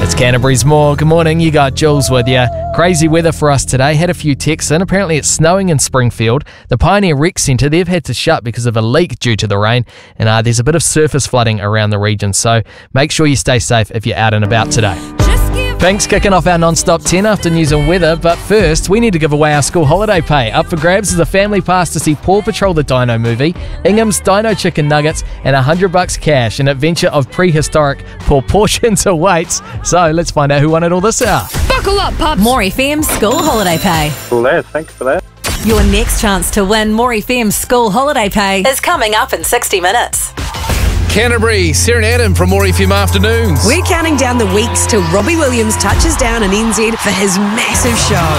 It's Canterbury's More. Good morning, you got Jules with you. Crazy weather for us today. Had a few texts in. Apparently it's snowing in Springfield. The Pioneer Rec Centre, they've had to shut because of a leak due to the rain. And there's a bit of surface flooding around the region. So make sure you stay safe if you're out and about today. Pink's kicking off our non-stop 10 after news and weather, but first we need to give away our school holiday pay. Up for grabs is a family pass to see Paw Patrol the Dino movie, Ingham's Dino Chicken Nuggets, and $100 cash, an adventure of prehistoric proportions awaits. So let's find out who won it all this hour. Buckle up, pups! More FM's school holiday pay. Cool as, thanks for that. Your next chance to win More FM's school holiday pay is coming up in 60 minutes. Canterbury, Sarah and Adam from More FM Afternoons. We're counting down the weeks till Robbie Williams touches down in NZ for his massive show.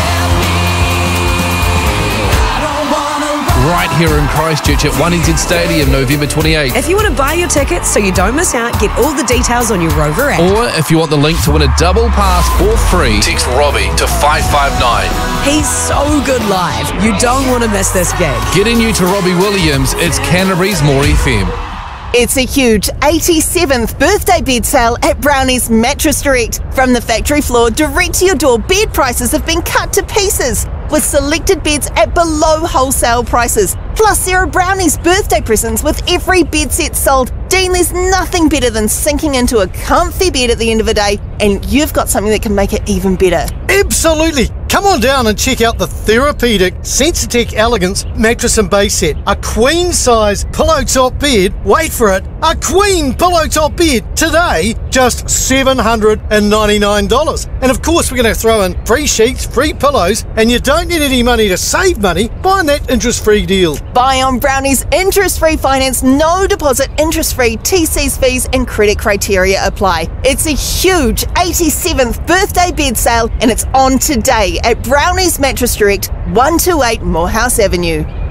Right here in Christchurch at 1NZ Stadium, November 28th. If you want to buy your tickets so you don't miss out, get all the details on your Rover app. Or if you want the link to win a double pass for free, text Robbie to 559. He's so good live. You don't want to miss this gig. Getting you to Robbie Williams, it's Canterbury's More FM. It's a huge 87th birthday bed sale at Brownie's Mattress Direct. From the factory floor direct to your door, bed prices have been cut to pieces with selected beds at below wholesale prices. Plus, there are Brownie's birthday presents with every bed set sold. Dean, there's nothing better than sinking into a comfy bed at the end of the day, and you've got something that can make it even better. Absolutely! Come on down and check out the therapeutic Sensitech Elegance mattress and base set. A queen size pillow top bed, wait for it, a queen pillow top bed today, just $799. And of course we're going to throw in free sheets, free pillows, and you don't need any money to save money buying that interest-free deal. Buy on Brownie's interest-free finance, no deposit, interest-free, TC's fees and credit criteria apply. It's a huge 87th birthday bed sale and it's on today at Brownie's Mattress Direct, 128 Morehouse Avenue.